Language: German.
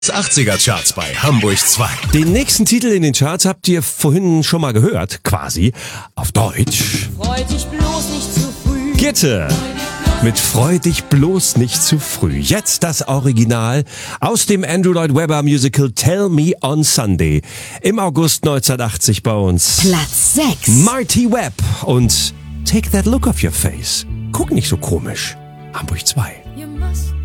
80er Charts bei Hamburg 2. Den nächsten Titel in den Charts habt ihr vorhin schon mal gehört, quasi, auf Deutsch. Freu dich bloß nicht zu früh. Gitte mit Freu dich bloß nicht zu früh. Jetzt das Original aus dem Andrew Lloyd Webber Musical Tell Me on Sunday. Im August 1980 bei uns. Platz 6. Marty Webb und Take That Look Off Your Face. Guck nicht so komisch. Hamburg 2.